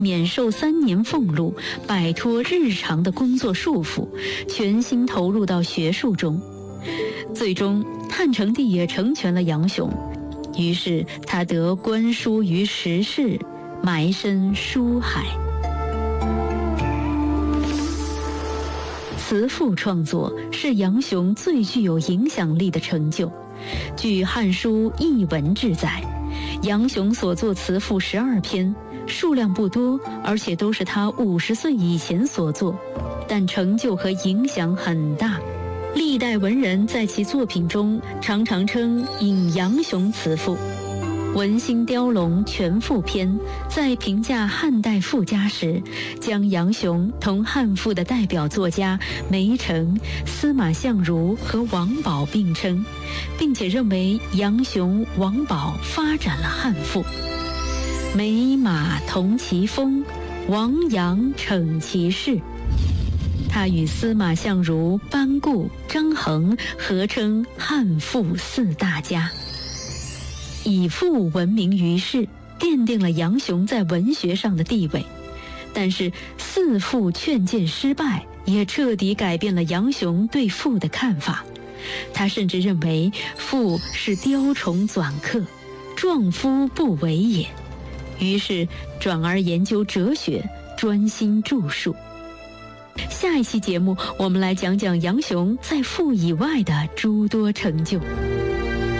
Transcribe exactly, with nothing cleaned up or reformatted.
免受三年俸禄，摆脱日常的工作束缚，全心投入到学术中。最终，汉成帝也成全了杨雄，于是他得官书于时事，埋身书海。词赋创作是杨雄最具有影响力的成就。据《汉书·艺文志》载，杨雄所作词赋十二篇，数量不多，而且都是他五十岁以前所作，但成就和影响很大。历代文人在其作品中常常称引杨雄词赋。《文心雕龙·全赋篇》在评价汉代赋家时，将杨雄同汉赋的代表作家梅城、司马相如和王宝并称，并且认为杨雄、王宝发展了汉赋。美马同其风，王杨逞其势。他与司马相如、班固、张衡合称汉赋四大家。以赋闻名于世，奠定了杨雄在文学上的地位。但是四赋劝谏失败，也彻底改变了杨雄对赋的看法。他甚至认为赋是雕虫纂刻，壮夫不为也，于是转而研究哲学，专心著述。下一期节目，我们来讲讲杨雄在赋以外的诸多成就。